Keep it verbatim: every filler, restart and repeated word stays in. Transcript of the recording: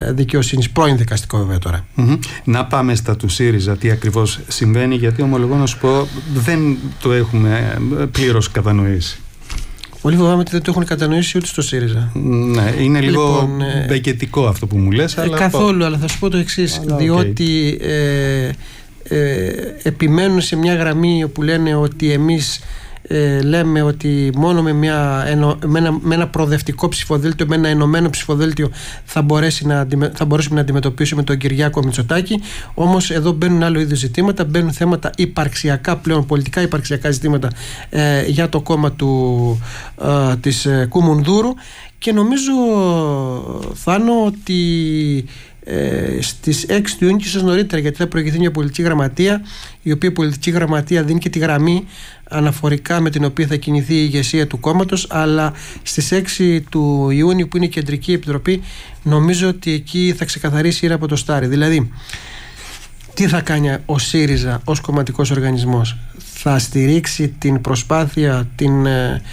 δικαιοσύνης, πρώην δικαστικό βέβαια τώρα. Mm-hmm. Να πάμε στα του ΣΥΡΙΖΑ, τι ακριβώς συμβαίνει, γιατί ομολογώ να σου πω δεν το έχουμε πλήρως κατανοήσει. Πολύ φοβάμαι ότι δεν το έχουν κατανοήσει ούτε στο ΣΥΡΙΖΑ. Ναι, είναι λίγο λοιπόν, μπεκετικό αυτό που μου λες. Ε, αλλά καθόλου, πω... αλλά θα σου πω το εξής, αλλά, διότι okay. ε, ε, επιμένουν σε μια γραμμή όπου λένε ότι εμείς ε, λέμε ότι μόνο με, μια, ενο, με, ένα, με ένα προοδευτικό ψηφοδέλτιο, με ένα ενωμένο ψηφοδέλτιο θα, μπορέσει να, θα μπορέσουμε να αντιμετωπίσουμε τον Κυριάκο Μητσοτάκη. Όμως εδώ μπαίνουν άλλο είδους ζητήματα, μπαίνουν θέματα υπαρξιακά πλέον, πολιτικά υπαρξιακά ζητήματα ε, για το κόμμα του, ε, της ε, Κουμουνδούρου, και νομίζω, Θάνο, ότι Ε, στις έξι του Ιούνιου και ίσως νωρίτερα, γιατί θα προηγηθεί μια πολιτική γραμματεία, η οποία πολιτική γραμματεία δίνει και τη γραμμή αναφορικά με την οποία θα κινηθεί η ηγεσία του κόμματος, αλλά στις έξι του Ιούνιου, που είναι η Κεντρική Επιτροπή, νομίζω ότι εκεί θα ξεκαθαρίσει ήρα από το στάρι. Δηλαδή, τι θα κάνει ο ΣΥΡΙΖΑ ως κομματικός οργανισμός? Θα στηρίξει την προσπάθεια, την